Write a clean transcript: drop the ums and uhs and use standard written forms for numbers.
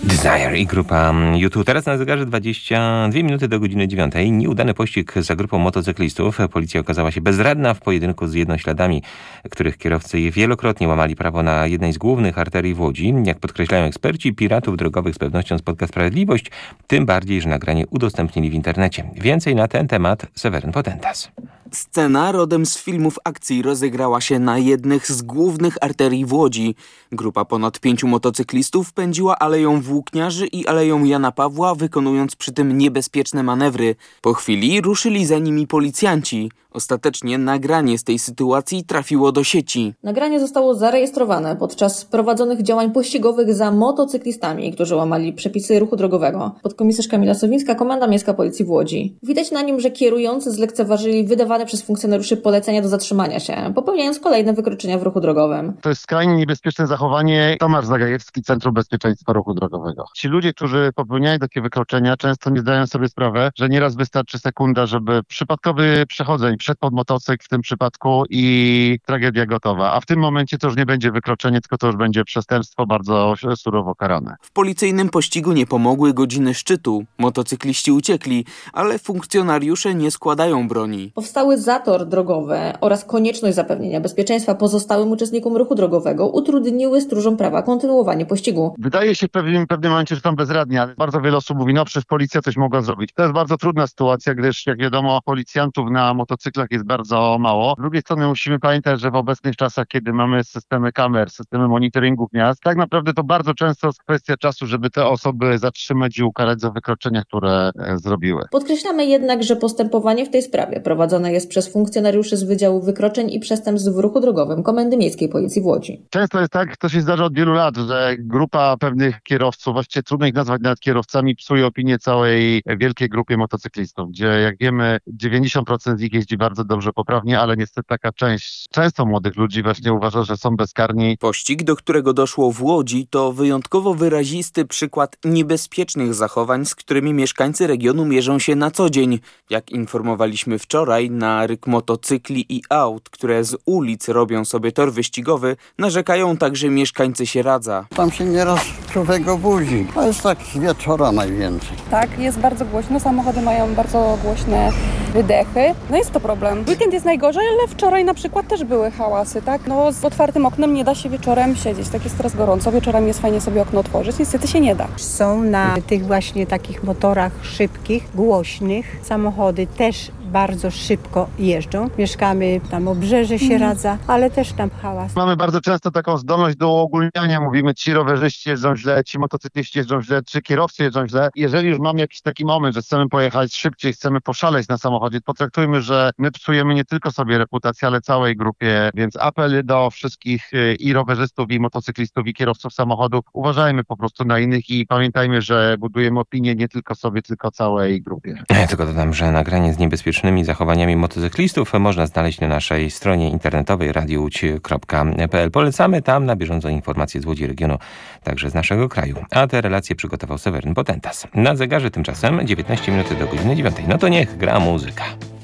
Desire i grupa U2. Teraz na zegarze 22 minuty do godziny 9. Nieudany pościg za grupą motocyklistów. Policja okazała się bezradna w pojedynku z jednośladami, których kierowcy wielokrotnie łamali prawo na jednej z głównych arterii w Łodzi. Jak podkreślają eksperci, piratów drogowych z pewnością spotka sprawiedliwość, tym bardziej, że nagranie udostępnili w internecie. Więcej na ten temat Seweryn Potentas. Scena rodem z filmów akcji rozegrała się na jednych z głównych arterii w Łodzi. Grupa ponad 5 motocyklistów pędziła Aleją Włókniarzy i Aleją Jana Pawła, wykonując przy tym niebezpieczne manewry. Po chwili ruszyli za nimi policjanci. Ostatecznie nagranie z tej sytuacji trafiło do sieci. Nagranie zostało zarejestrowane podczas prowadzonych działań pościgowych za motocyklistami, którzy łamali przepisy ruchu drogowego. Podkomisarz Kamila Sowińska, Komenda Miejska Policji w Łodzi. Widać na nim, że kierujący zlekceważyli wydawane przez funkcjonariuszy polecenia do zatrzymania się, popełniając kolejne wykroczenia w ruchu drogowym. To jest skrajnie niebezpieczne zachowanie. Tomasz Zagajewski, Centrum Bezpieczeństwa Ruchu Drogowego. Ci ludzie, którzy popełniają takie wykroczenia, często nie zdają sobie sprawy, że nieraz wystarczy sekunda, żeby przypadkowy przechodzeń wszedł pod motocykl w tym przypadku i tragedia gotowa. A w tym momencie to już nie będzie wykroczenie, tylko to już będzie przestępstwo bardzo surowo karane. W policyjnym pościgu nie pomogły godziny szczytu. Motocykliści uciekli, ale funkcjonariusze nie składają broni. Powstały zator drogowy oraz konieczność zapewnienia bezpieczeństwa pozostałym uczestnikom ruchu drogowego utrudniły stróżom prawa kontynuowanie pościgu. Wydaje się w pewnym momencie, że są bezradni, ale bardzo wiele osób mówi, no przecież policja coś mogła zrobić. To jest bardzo trudna sytuacja, gdyż jak wiadomo, policjantów na motocyklach jest bardzo mało. Z drugiej strony musimy pamiętać, że w obecnych czasach, kiedy mamy systemy kamer, systemy monitoringu miast, tak naprawdę to bardzo często jest kwestia czasu, żeby te osoby zatrzymać i ukarać za wykroczenia, które zrobiły. Podkreślamy jednak, że postępowanie w tej sprawie prowadzone jest przez funkcjonariuszy z Wydziału Wykroczeń i Przestępstw w Ruchu Drogowym Komendy Miejskiej Policji w Łodzi. Często jest tak, to się zdarza od wielu lat, że grupa pewnych kierowców, właściwie trudno ich nazwać nawet kierowcami, psuje opinię całej wielkiej grupie motocyklistów, gdzie jak wiemy 90% z nich jeździ bardzo dobrze, poprawnie, ale niestety taka część, często młodych ludzi właśnie uważa, że są bezkarni. Pościg, do którego doszło w Łodzi, to wyjątkowo wyrazisty przykład niebezpiecznych zachowań, z którymi mieszkańcy regionu mierzą się na co dzień. Jak informowaliśmy wczoraj, na ryk motocykli i aut, które z ulic robią sobie tor wyścigowy, narzekają także mieszkańcy Sieradza. Tam się nieraz człowiek obudzi, a jest tak wieczora najwięcej. Tak, jest bardzo głośno, samochody mają bardzo głośne wydechy. No jest to problem. Weekend jest najgorzej, ale wczoraj na przykład też były hałasy, tak? No z otwartym oknem nie da się wieczorem siedzieć, tak jest teraz gorąco, wieczorem jest fajnie sobie okno otworzyć, niestety się nie da. Są na tych właśnie takich motorach szybkich, głośnych, samochody też bardzo szybko jeżdżą. Mieszkamy tam obrzeże Sieradza, ale też tam hałas. Mamy bardzo często taką zdolność do uogólniania. Mówimy, ci rowerzyści jeżdżą źle, ci motocykliści jeżdżą źle, czy kierowcy jeżdżą źle. Jeżeli już mamy jakiś taki moment, że chcemy pojechać szybciej, chcemy poszaleć na samochodzie, potraktujmy, że my psujemy nie tylko sobie reputację, ale całej grupie. Więc apel do wszystkich i rowerzystów, i motocyklistów, i kierowców samochodów. Uważajmy po prostu na innych i pamiętajmy, że budujemy opinię nie tylko sobie, tylko całej grupie. Ja tylko dodam, że nagranie z niebezpiecznymi zachowaniami motocyklistów można znaleźć na naszej stronie internetowej radiouć.pl. Polecamy tam na bieżąco informacje z Łodzi, regionu, także z naszego kraju. A te relacje przygotował Seweryn Potentas. Na zegarze tymczasem 19 minut do godziny 9. No to niech gra muzyka.